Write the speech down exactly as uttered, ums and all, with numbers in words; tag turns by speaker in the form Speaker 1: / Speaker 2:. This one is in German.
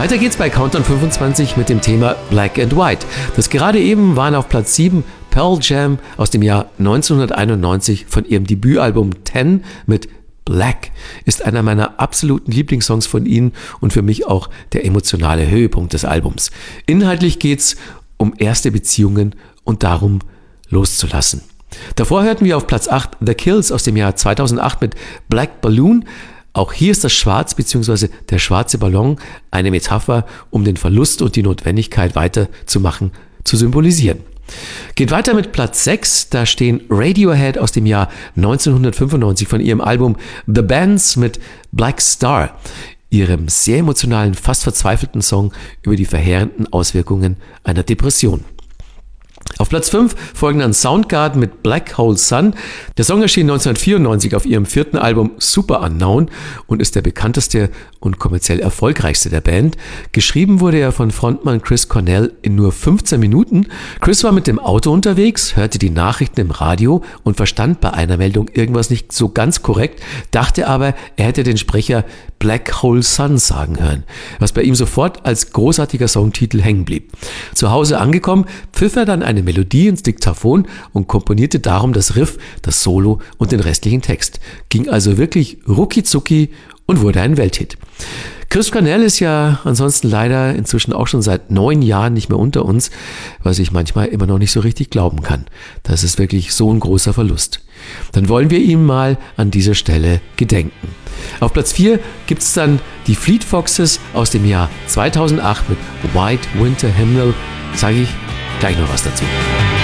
Speaker 1: Weiter geht's bei Countdown fünfundzwanzig mit dem Thema Black and White. Das gerade eben waren auf Platz sieben Pearl Jam aus dem Jahr neunzehnhunderteinundneunzig von ihrem Debütalbum Ten mit Black. Ist einer meiner absoluten Lieblingssongs von ihnen und für mich auch der emotionale Höhepunkt des Albums. Inhaltlich geht's um erste Beziehungen und darum, loszulassen. Davor hörten wir auf Platz acht The Kills aus dem Jahr zweitausendacht mit Black Balloon. Auch hier ist das Schwarz bzw. der schwarze Ballon eine Metapher, um den Verlust und die Notwendigkeit weiterzumachen, zu symbolisieren. Geht weiter mit Platz sechs, da stehen Radiohead aus dem Jahr neunzehnhundertfünfundneunzig von ihrem Album The Bands mit Black Star, ihrem sehr emotionalen, fast verzweifelten Song über die verheerenden Auswirkungen einer Depression. Auf Platz fünf folgen dann Soundgarden mit Black Hole Sun. Der Song erschien neunzehnhundertvierundneunzig auf ihrem vierten Album Super Unknown und ist der bekannteste und kommerziell erfolgreichste der Band. Geschrieben wurde er von Frontmann Chris Cornell in nur fünfzehn Minuten. Chris war mit dem Auto unterwegs, hörte die Nachrichten im Radio und verstand bei einer Meldung irgendwas nicht so ganz korrekt, dachte aber, er hätte den Sprecher Black Hole Sun sagen hören, was bei ihm sofort als großartiger Songtitel hängen blieb. Zu Hause angekommen, pfiff er dann eine Melodie ins Diktaphon und komponierte darum das Riff, das Solo und den restlichen Text. Ging also wirklich rucki-zucki und wurde ein Welthit. Chris Cornell ist ja ansonsten leider inzwischen auch schon seit neun Jahren nicht mehr unter uns, was ich manchmal immer noch nicht so richtig glauben kann. Das ist wirklich so ein großer Verlust. Dann wollen wir ihm mal an dieser Stelle gedenken. Auf Platz vier gibt es dann die Fleet Foxes aus dem Jahr zweitausendacht mit White Winter Hymnal. Sage ich gleich noch was dazu.